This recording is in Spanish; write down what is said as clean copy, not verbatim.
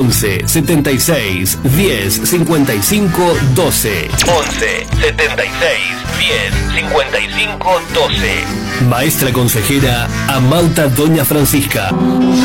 11 76 10 55 12. 11 76 10 55 12. Maestra consejera Amauta Doña Francisca.